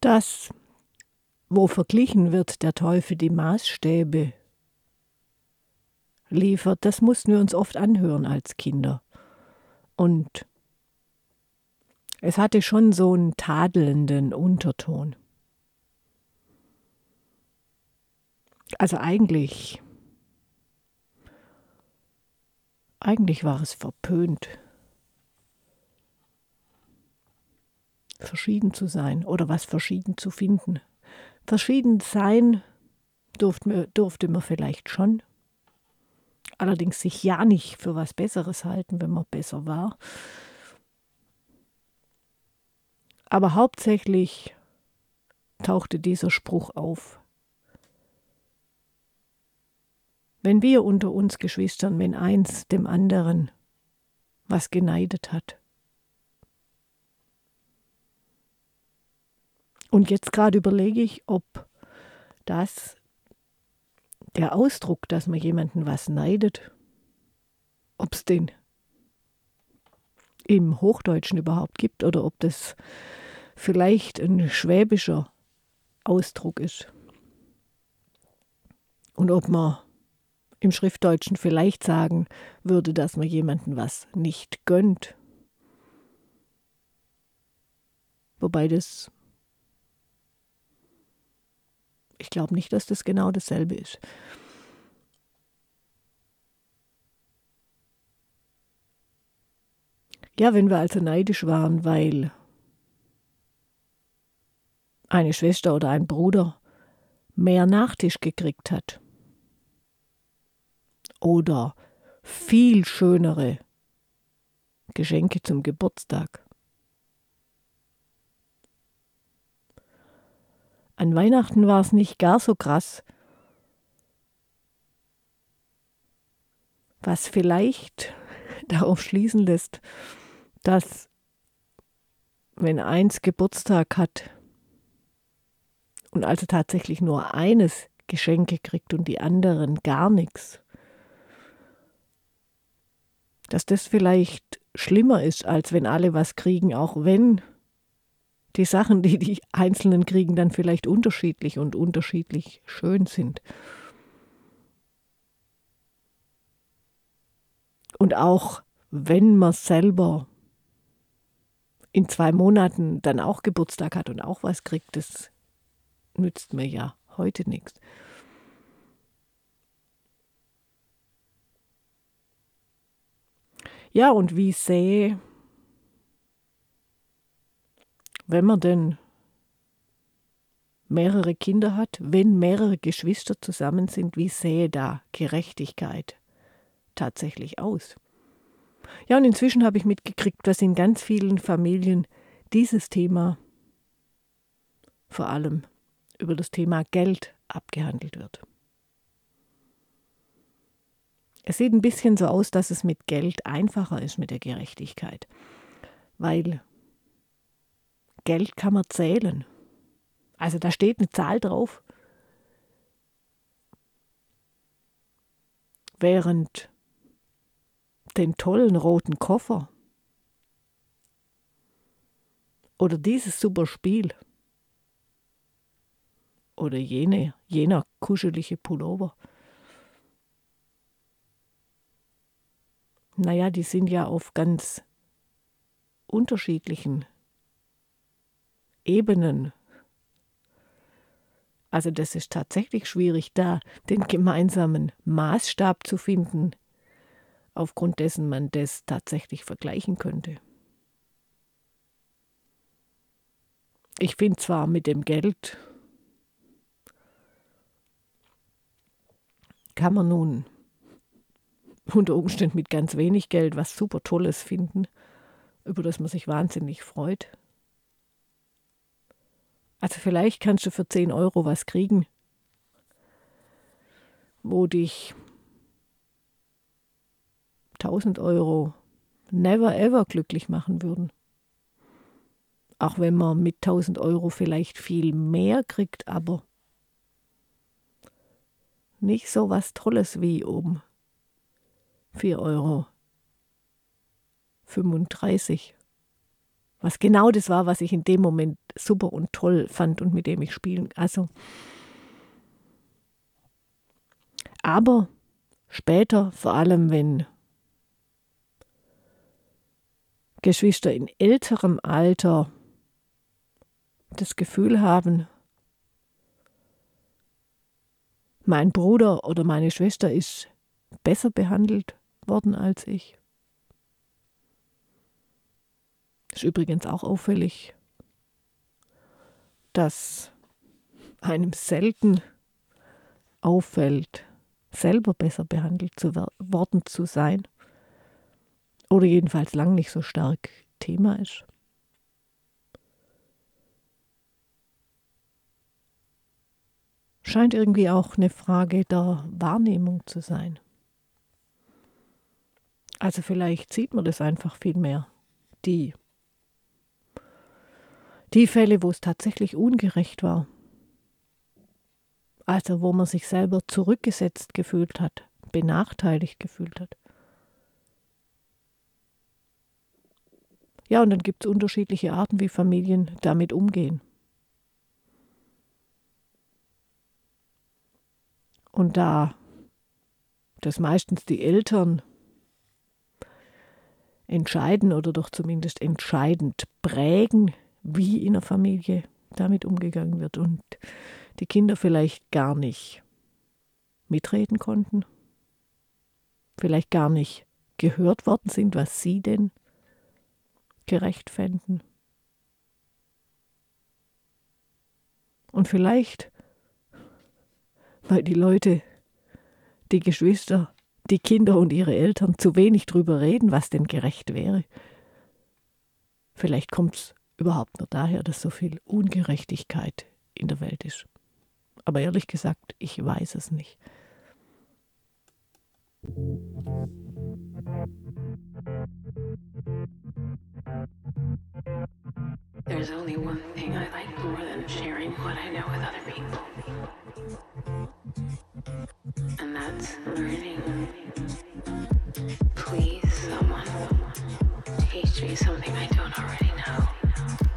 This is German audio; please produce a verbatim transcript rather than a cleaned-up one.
Das, wo verglichen wird, der Teufel die Maßstäbe liefert, das mussten wir uns oft anhören als Kinder. Und es hatte schon so einen tadelnden Unterton. Also eigentlich, eigentlich war es verpönt, verschieden zu sein oder was verschieden zu finden. Verschieden sein durfte, durfte man vielleicht schon, allerdings sich ja nicht für was Besseres halten, wenn man besser war. Aber hauptsächlich tauchte dieser Spruch auf. Wenn wir unter uns Geschwistern, wenn eins dem anderen was geneidet hat. Und jetzt gerade überlege ich, ob das der Ausdruck, dass man jemanden was neidet, ob es den im Hochdeutschen überhaupt gibt oder ob das vielleicht ein schwäbischer Ausdruck ist. Und ob man im Schriftdeutschen vielleicht sagen würde, dass man jemanden was nicht gönnt. Wobei das, ich glaube nicht, dass das genau dasselbe ist. Ja, wenn wir also neidisch waren, weil eine Schwester oder ein Bruder mehr Nachtisch gekriegt hat oder viel schönere Geschenke zum Geburtstag. An Weihnachten war es nicht gar so krass, was vielleicht darauf schließen lässt, dass wenn eins Geburtstag hat und also tatsächlich nur eines Geschenke kriegt und die anderen gar nichts, dass das vielleicht schlimmer ist, als wenn alle was kriegen, auch wenn die Sachen, die die Einzelnen kriegen, dann vielleicht unterschiedlich und unterschiedlich schön sind. Und auch wenn man selber in zwei Monaten dann auch Geburtstag hat und auch was kriegt, das nützt mir ja heute nichts. Ja, und wie sähe, wenn man denn mehrere Kinder hat, wenn mehrere Geschwister zusammen sind, wie sähe da Gerechtigkeit tatsächlich aus? Ja, und inzwischen habe ich mitgekriegt, dass in ganz vielen Familien dieses Thema vor allem über das Thema Geld abgehandelt wird. Es sieht ein bisschen so aus, dass es mit Geld einfacher ist mit der Gerechtigkeit, weil Geld kann man zählen. Also da steht eine Zahl drauf, während den tollen roten Koffer oder dieses super Spiel oder jene, jener kuschelige Pullover, naja, die sind ja auf ganz unterschiedlichen Ebenen. Also das ist tatsächlich schwierig, da den gemeinsamen Maßstab zu finden, aufgrund dessen man das tatsächlich vergleichen könnte. Ich finde zwar mit dem Geld kann man nun unter Umständen mit ganz wenig Geld was super Tolles finden, über das man sich wahnsinnig freut. Also vielleicht kannst du für zehn Euro was kriegen, wo dich tausend Euro never ever glücklich machen würden. Auch wenn man mit tausend Euro vielleicht viel mehr kriegt, aber nicht so was Tolles wie um vier Euro fünfunddreißig Was genau das war, was ich in dem Moment super und toll fand und mit dem ich spielen. Also, aber später, vor allem wenn Geschwister in älterem Alter das Gefühl haben, mein Bruder oder meine Schwester ist besser behandelt worden als ich. Ist übrigens auch auffällig, dass einem selten auffällt, selber besser behandelt zu worden zu sein oder jedenfalls lang nicht so stark Thema ist. Scheint irgendwie auch eine Frage der Wahrnehmung zu sein. Also vielleicht sieht man das einfach viel mehr. Die, die Fälle, wo es tatsächlich ungerecht war. Also wo man sich selber zurückgesetzt gefühlt hat, benachteiligt gefühlt hat. Ja, und dann gibt es unterschiedliche Arten, wie Familien damit umgehen. Und da das meistens die Eltern entscheiden oder doch zumindest entscheidend prägen, wie in der Familie damit umgegangen wird und die Kinder vielleicht gar nicht mitreden konnten, vielleicht gar nicht gehört worden sind, was sie denn gerecht fänden. Und vielleicht, weil die Leute, die Geschwister, die Kinder und ihre Eltern zu wenig drüber reden, was denn gerecht wäre. Vielleicht kommt es überhaupt nur daher, dass so viel Ungerechtigkeit in der Welt ist. Aber ehrlich gesagt, ich weiß es nicht. There's only one thing I like more than sharing what I know with other people. And that's learning. Please, someone, teach me something I